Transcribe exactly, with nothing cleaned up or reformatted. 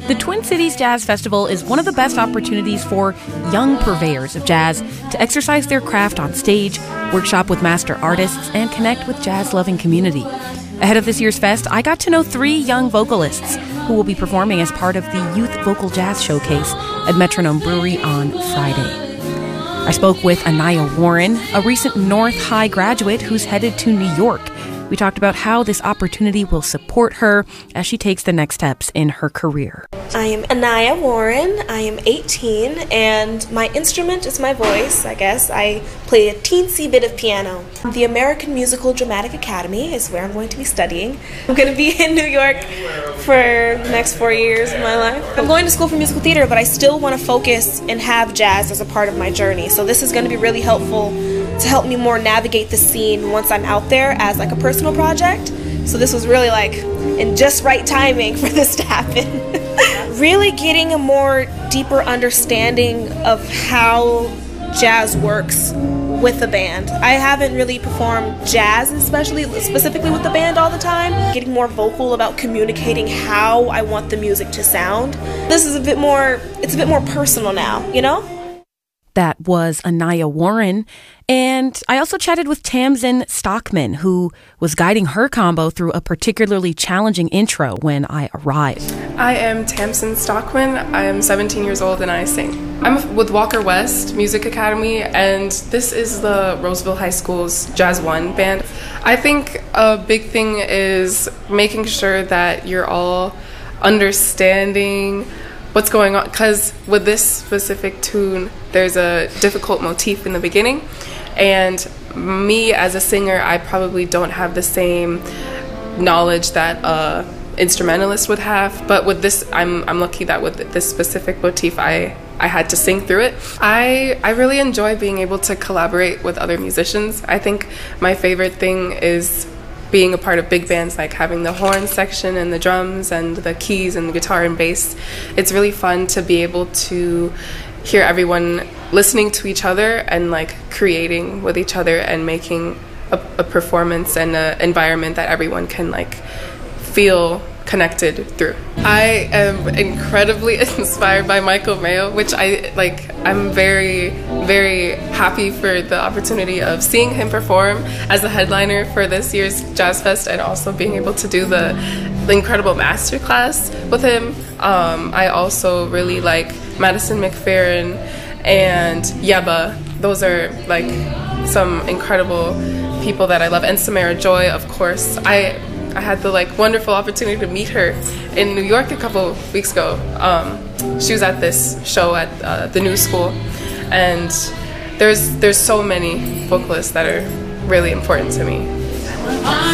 The Twin Cities Jazz Festival is one of the best opportunities for young purveyors of jazz to exercise their craft on stage, workshop with master artists, and connect with jazz-loving community. Ahead of this year's fest, I got to know three young vocalists who will be performing as part of the Youth Vocal Jazz Showcase at Metronome Brewery on Friday. I spoke with Anaya Warren, a recent North High graduate who's headed to New York. We talked about how this opportunity will support her as she takes the next steps in her career. I am Anaya Warren. I am eighteen, and my instrument is my voice, I guess. I play a teensy bit of piano. The American Musical Dramatic Academy is where I'm going to be studying. I'm going to be in New York for the next four years of my life. I'm going to school for musical theater, but I still want to focus and have jazz as a part of my journey. So this is going to be really helpful to help me more navigate the scene once I'm out there as like a personal project. So this was really like in just right timing for this to happen. Really getting a more deeper understanding of how jazz works with a band. I haven't really performed jazz, especially specifically with the band all the time. Getting more vocal about communicating how I want the music to sound. This is a bit more, it's a bit more personal now, you know? That was Anaya Warren. And I also chatted with Tamsin Stockman, who was guiding her combo through a particularly challenging intro when I arrived. I am Tamsin Stockman. I am seventeen years old and I sing. I'm with Walker West Music Academy, and this is the Roseville High School's Jazz One band. I think a big thing is making sure that you're all understanding what's going on, because with this specific tune, there's a difficult motif in the beginning, and me as a singer, I probably don't have the same knowledge that a instrumentalist would have, but with this, I'm I'm lucky that with this specific motif, I I had to sing through it. I I really enjoy being able to collaborate with other musicians. I think my favorite thing is being a part of big bands, like having the horn section and the drums and the keys and the guitar and bass. It's really fun to be able to hear everyone listening to each other and like creating with each other and making a, a performance and an environment that everyone can like feel connected through. I am incredibly inspired by Michael Mayo, which I like. I'm very, very happy for the opportunity of seeing him perform as a headliner for this year's Jazz Fest, and also being able to do the, the incredible masterclass with him. Um, I also really like Madison McFerrin and Yeba. Those are like some incredible people that I love, and Samara Joy, of course. I. I had the like wonderful opportunity to meet her in New York a couple weeks ago. Um, she was at this show at uh, the New School, and there's there's so many vocalists that are really important to me.